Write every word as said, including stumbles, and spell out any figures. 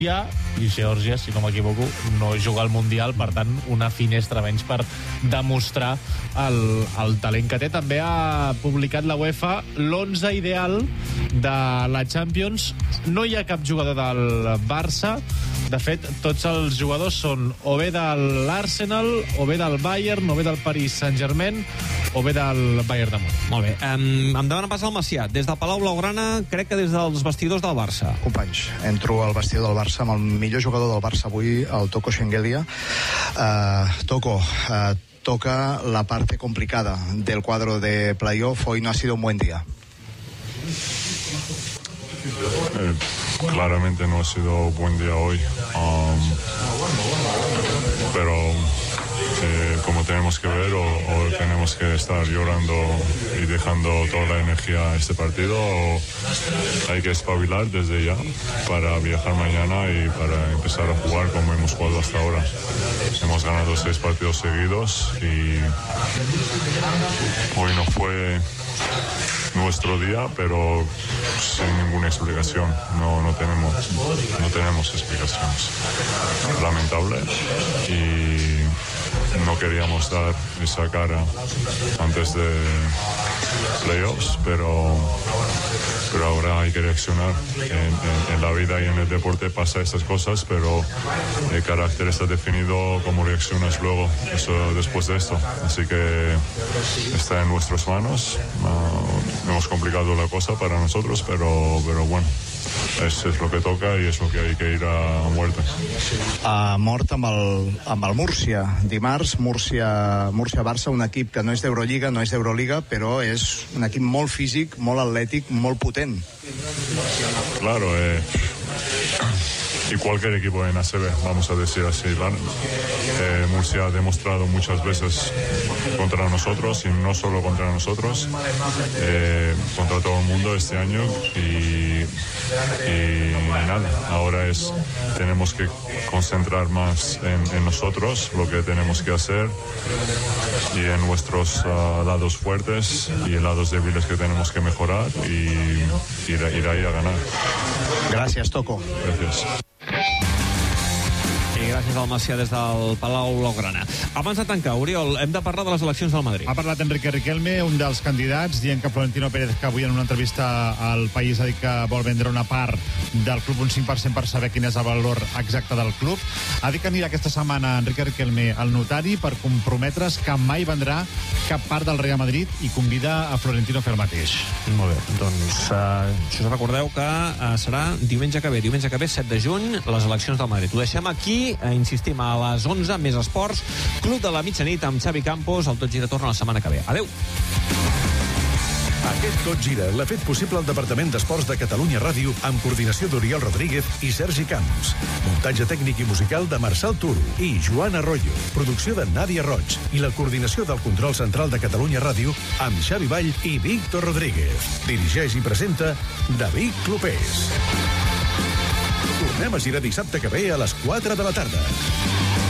i Geòrgia, si no m'equivoco, no juga al Mundial, per tant, una finestra menys per demostrar el, el talent que té. També ha publicat la UEFA l'onze ideal de la Champions. No hi ha cap jugador del Barça. De fet, tots els jugadors són o bé de l'Arsenal, o bé del Bayern, o bé del Paris Saint-Germain, o bé del Bayern de Múnich. Molt bé. Um, em demana pas el Macià. Des del Palau Blaugrana, crec que des dels vestidors del Barça. Companys, entro al vestidor del Barça amb el millor jugador del Barça avui, el Toko Shengelia. Uh, Toko, uh, toca la parte complicada del cuadro de playoff. Hoy no ha sido un buen día. Eh, claramente no ha sido buen día hoy, um, pero eh, como tenemos que ver o, o tenemos que estar llorando y dejando toda la energía a este partido, o hay que espabilar desde ya para viajar mañana y para empezar a jugar como hemos jugado hasta ahora. Hemos ganado seis partidos seguidos y hoy no fue nuestro día, pero sin ninguna explicación. No, no tenemos, no tenemos explicaciones. Lamentable, y no queríamos dar esa cara antes de playoffs, pero pero ahora hay que reaccionar. En, en, en la vida y en el deporte pasa estas cosas, pero el carácter está definido cómo reaccionas luego, eso, después de esto. Así que está en nuestras manos. Uh, hemos complicado la cosa para nosotros, pero, pero bueno, és, és lo que toca i és lo que hay que ir a muerte. A mort amb el, amb el Múrcia. Dimarts, Múrcia, Múrcia-Barça, un equip que no és d'Eurolliga, no és d'Euroliga, però és un equip molt físic, molt atlètic, molt potent. Claro, eh, y cualquier equipo en A C B, vamos a decir así. Eh, Murcia ha demostrado muchas veces contra nosotros, y no solo contra nosotros, eh, contra todo el mundo este año, y, y nada, ahora es, tenemos que concentrar más en, en nosotros, lo que tenemos que hacer, y en nuestros uh, lados fuertes y en lados débiles que tenemos que mejorar, y ir, ir ahí a ganar. Gràcies, Toko. Gràcies. I gràcies al Macià des del Palau Blaugrana. Abans de tancar, Oriol, hem de parlar de les eleccions del Madrid. Ha parlat Enrique Riquelme, un dels candidats, dient que Florentino Pérez, que avui en una entrevista al País ha dit que vol vendre una part del club, un cinc per cent, per saber quin és el valor exacte del club. Ha dit que anirà aquesta setmana Enrique Riquelme al notari per comprometre's que mai vendrà cap part del Real Madrid, i convida a Florentino a fer el mateix. Molt bé, doncs uh, si us recordeu que uh, serà diumenge que ve, diumenge que ve, set de juny, les eleccions del Madrid. Ho deixem aquí, uh, insistim, a les onze, més esports, Club de la Mitjanit amb Xavi Campos. El Tot Gira torna la setmana que ve. Adéu! Aquest Tot Gira l'ha fet possible el Departament d'Esports de Catalunya Ràdio, amb coordinació d'Oriol Rodríguez i Sergi Camps. Muntatge tècnic i musical de Marçal Turo i Joan Arroyo. Producció de Nàdia Roig i la coordinació del control central de Catalunya Ràdio amb Xavi Vall i Víctor Rodríguez. Dirigeix i presenta David Clopés. Tornem a girar dissabte que ve a les quatre de la tarda.